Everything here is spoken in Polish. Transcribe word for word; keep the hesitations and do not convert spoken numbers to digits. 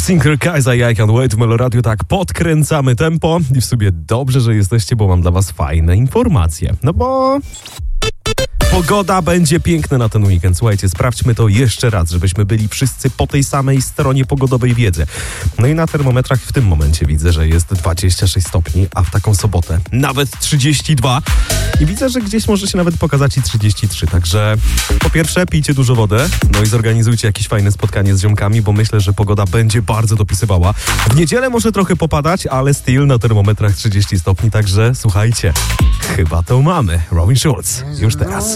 Singer Kaiza i I Can't Wait w Meloradiu. Tak, podkręcamy tempo i w sumie dobrze, że jesteście, bo mam dla was fajne informacje. No bo... pogoda będzie piękna na ten weekend. Słuchajcie, sprawdźmy to jeszcze raz, żebyśmy byli wszyscy po tej samej stronie pogodowej wiedzy. No i na termometrach w tym momencie widzę, że jest dwadzieścia sześć stopni, a w taką sobotę nawet trzydzieści dwa. I widzę, że gdzieś może się nawet pokazać i trzydzieści trzy. Także po pierwsze pijcie dużo wodę, no i zorganizujcie jakieś fajne spotkanie z ziomkami, bo myślę, że pogoda będzie bardzo dopisywała. W niedzielę może trochę popadać, ale still na termometrach trzydzieści stopni, także słuchajcie, chyba to mamy. Robin Schulz, już teraz.